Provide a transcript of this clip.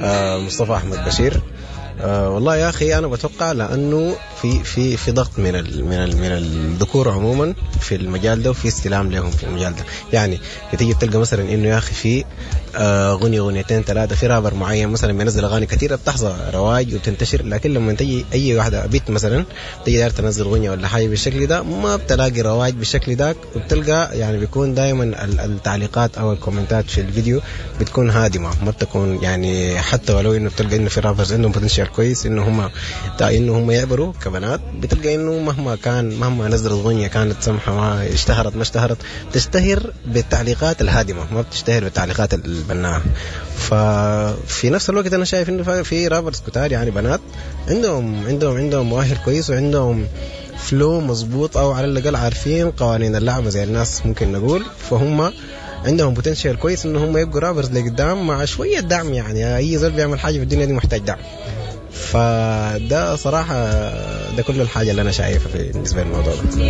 مصطفى أحمد بشير. والله يا أخي أنا بتوقع لأنه في ضغط من الذكور عموما في المجال ده، وفي استلام لهم في المجال ده. يعني تيجي تلقى مثلا إنه يا أخي في غنيتين ثلاثة في رابر معين مثلا بينزل أغاني كثيرة بتحصل رواج وبتنتشر، لكن لما تيجي أي واحدة بيت مثلا تيجي داير تنزل غنية ولا حاجة بالشكل ده ما بتلاقي رواج بالشكل ده، وبتلقى يعني بيكون دائما التعليقات أو الكومنتات في الفيديو بتكون هادمة، ما بتكون يعني حتى ولو إنه بتلقى إنه في رابرز عندهم بوتنشال كويس إنه هم يعبروا كبنات، بتلقى إنه مهما نزلت غنية كانت سمحة ما اشتهرت ما اشتهرت تشتهر بالتعليقات الهادمة، ما بتشتهر بالتعليقات البناءة. ففي نفس الوقت أنا شايف إنه في رابرز كتار يعني بنات عندهم مؤهل كويس وعندهم فلو مظبوط، أو على الأقل عارفين قوانين اللعبة زي الناس ممكن نقول، فهم عندهم بوتنشال كويس إنه هم يبقوا رابرز لقدام مع شوية دعم. يعني أي زول بيعمل حاجة في الدنيا دي محتاج دعم. فده صراحة ده كل الحاجة اللي أنا شايفها بالنسبة للموضوع ده.